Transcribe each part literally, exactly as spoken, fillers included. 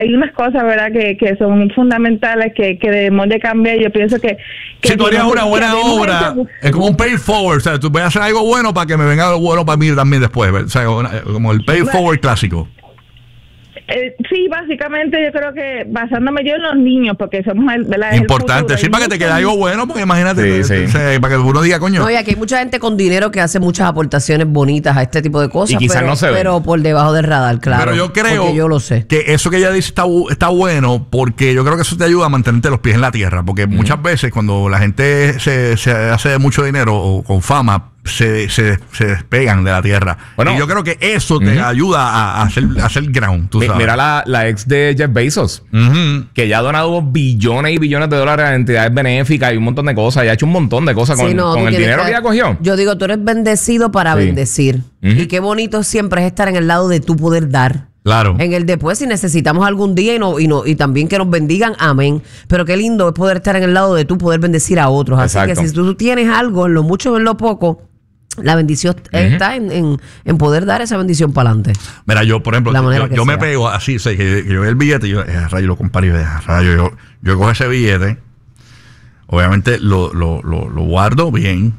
hay unas cosas, ¿verdad?, que, que son fundamentales, que, que debemos de cambiar. Yo pienso que... que si tú harías una buena obra, ese... es como un pay forward, o sea, tú voy a hacer algo bueno para que me venga algo bueno para mí también después, o sea, como el pay forward clásico. Eh, sí, básicamente yo creo que basándome yo en los niños, porque somos el, ¿verdad? Importante, el sí, para que te quede algo bueno, porque imagínate, sí, sí. Te, para que uno diga, coño. No, y aquí hay mucha gente con dinero que hace muchas aportaciones bonitas a este tipo de cosas, y quizás pero, no se ve. pero por debajo del radar, claro. Pero yo creo porque yo lo sé. que eso que ella dice está, está bueno, porque yo creo que eso te ayuda a mantenerte los pies en la tierra, porque mm. muchas veces cuando la gente se, se hace mucho dinero o con fama, Se, se, se despegan de la tierra. Bueno, y yo creo que eso te uh-huh. ayuda a, a, hacer, a hacer ground. ¿Tú sabes? Mira la, la ex de Jeff Bezos, uh-huh. que ya ha donado billones y billones de dólares a entidades benéficas y un montón de cosas. Ya ha hecho un montón de cosas sí, con, no, con el dinero que, que ella cogió. Yo digo, tú eres bendecido para sí. bendecir. Uh-huh. Y qué bonito siempre es estar en el lado de tu poder dar. Claro. En el después, si necesitamos algún día y, no, y, no, y también que nos bendigan, amén. Pero qué lindo es poder estar en el lado de tu poder bendecir a otros. Así Exacto. que si tú tienes algo, en lo mucho o en lo poco, la bendición uh-huh. está en, en, en poder dar esa bendición para adelante. Mira, yo, por ejemplo, yo, yo me pego así, sé que, que yo veo el billete y yo, eh, rayo, lo comparo y rayo, yo, yo cojo ese billete, obviamente lo, lo, lo, lo guardo bien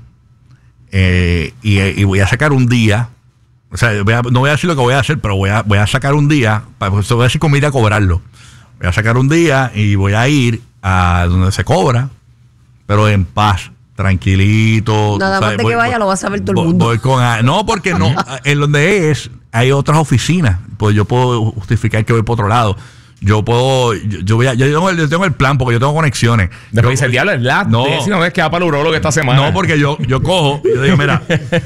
eh, y, y voy a sacar un día, o sea, voy a, no voy a decir lo que voy a hacer, pero voy a, voy a sacar un día, para, pues, voy a decir cómo ir a cobrarlo. Voy a sacar un día y voy a ir a donde se cobra, pero en paz. Tranquilito. Nada más de que vaya lo va a saber todo el mundo. Voy con, no, porque no, en donde es, hay otras oficinas. Pues yo puedo justificar que voy por otro lado. Yo puedo, yo, yo voy a, yo tengo, el, yo tengo el plan porque yo tengo conexiones. Después dice, el diablo es la no, décima vez que va para el urólogo esta semana. No, porque yo, yo cojo, yo digo, mira,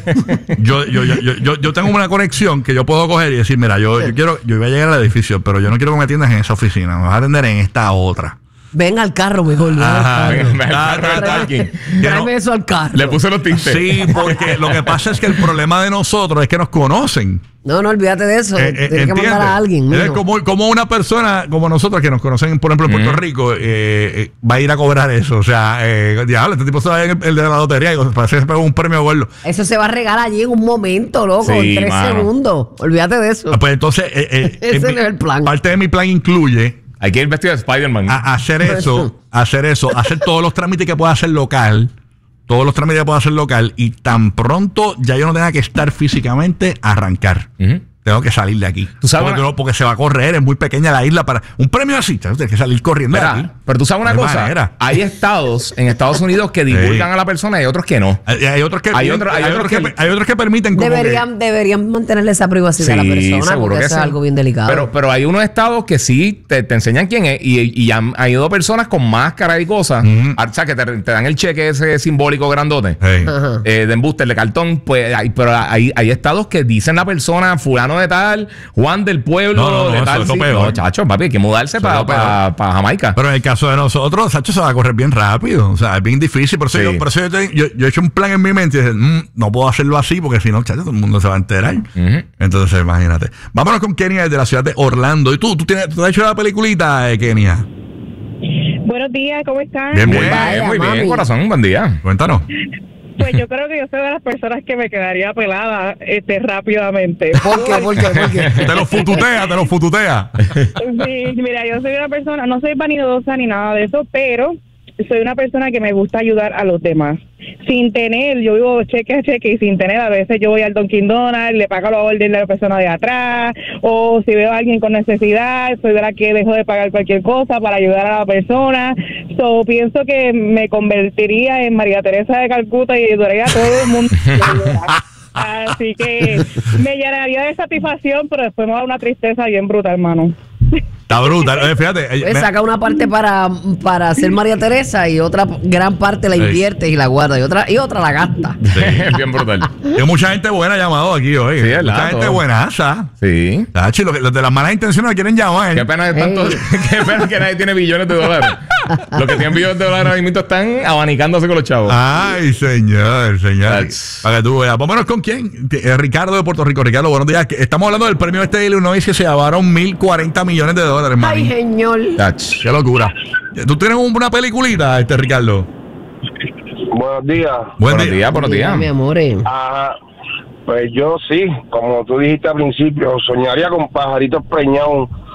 yo, yo, yo, yo, yo tengo una conexión que yo puedo coger y decir, mira, yo, yo quiero, yo voy a llegar al edificio, pero yo no quiero que me atiendas en esa oficina, me vas a atender en esta otra. Ven al carro mejor. Ajá, ven, ven al carro. Tráeme, tráeme eso al carro. Le puse los tintes. Sí, porque lo que pasa es que el problema de nosotros es que nos conocen. No, no, olvídate de eso. Eh, eh, Tienes que mandar a alguien. Es como, como una persona como nosotros que nos conocen, por ejemplo, en Puerto uh-huh. Rico, eh, eh, va a ir a cobrar eso. O sea, eh, diablo, este tipo está en el, el de la lotería y parece que se pegó un premio gordo. Eso se va a regalar allí en un momento, loco, sí, en tres mano. segundos. Olvídate de eso. Ah, pues entonces, eh, eh, ese no es el plan. Parte de mi plan incluye. Hay que ir vestido de Spider-Man. A, hacer eso, hacer eso, hacer todos los trámites que pueda hacer local, todos los trámites que pueda hacer local, y tan pronto ya yo no tenga que estar físicamente, arrancar. Uh-huh. Tengo que salir de aquí. ¿Tú sabes porque, una... no, porque se va a correr, es muy pequeña la isla para un premio así, tienes que salir corriendo. Mira, de aquí. Pero tú sabes una no cosa, manera. Hay estados en Estados Unidos que divulgan sí. a la persona y hay otros que no. Hay, hay otros que hay, otro, hay, hay otros que, que hay otros que permiten como deberían que... deberían mantenerle esa privacidad sí, a la persona seguro porque que eso sí. es algo bien delicado. Pero, pero hay unos estados que sí te, te enseñan quién es y, y han, han ido personas con máscara y cosas, uh-huh. o sea, que te, te dan el cheque ese simbólico grandote hey. uh-huh. eh, de embuste, de cartón, pues hay, pero hay, hay estados que dicen la persona fulano de tal, Juan del pueblo, no, no, no, de tal eso, sí. eso No, chacho, papi, hay que mudarse para pa, pa Jamaica. Pero en el caso de nosotros, Sacho se va a correr bien rápido. O sea, es bien difícil. Por eso, sí. yo, por eso yo, te, yo, yo he hecho un plan en mi mente y dije, mmm, no puedo hacerlo así porque si no, chacho, todo el mundo se va a enterar. Uh-huh. Entonces, imagínate. Vámonos con Kenia desde la ciudad de Orlando. ¿Y tú? ¿Tú, tienes, tú has hecho la peliculita, eh, Kenia? Buenos días, ¿cómo están? Bien, muy bien, Vaya, muy mami. bien, corazón, buen día. Cuéntanos. Pues yo creo que yo soy de las personas que me quedaría pelada este, rápidamente. ¿Por qué? ¿Por qué? ¿Por qué? Te lo fututea, te lo fututea. Sí, mira, yo soy una persona, no soy vanidosa ni nada de eso, pero soy una persona que me gusta ayudar a los demás. Sin tener, yo vivo cheque a cheque y sin tener, a veces yo voy al Dunkin' Donuts, le pago la orden de la persona de atrás, o si veo a alguien con necesidad, soy de la que dejo de pagar cualquier cosa para ayudar a la persona. So, pienso que me convertiría en María Teresa de Calcuta y ayudaría a todo el mundo. Así que me llenaría de satisfacción, pero después me da una tristeza bien brutal, hermano. Está brutal, eh, fíjate. Pues me... saca una parte para, para hacer María Teresa y otra gran parte la invierte sí. y la guarda y otra y otra la gasta. Sí, bien brutal. Hay mucha gente buena llamado aquí hoy. Sí, mucha gente buenaza. Sí. Tachi, los, los de las malas intenciones quieren llamar. Qué pena, hey. tanto, qué pena que nadie tiene billones de dólares. Los que tienen billones de dólares ahora mismo están abanicándose con los chavos. Ay, señor, señor. That's... Para que tú veas. Vámonos con quién. Eh, Ricardo de Puerto Rico. Ricardo, buenos días. Estamos hablando del premio este de Illinois que se llevaron mil cuarenta millones de dólares. Ay, señor. That's, qué locura. ¿Tú tienes una peliculita, este Ricardo? Buenos días. Buen buenos días, buenos días. Mi amor. Ajá. Pues yo sí, como tú dijiste al principio, soñaría con pajaritos preñados